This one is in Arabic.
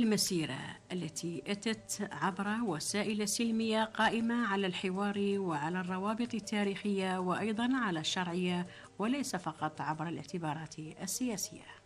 المسيرة التي أتت عبر وسائل سلمية قائمة على الحوار وعلى الروابط التاريخية وأيضا على الشرعية وليس فقط عبر الاعتبارات السياسية.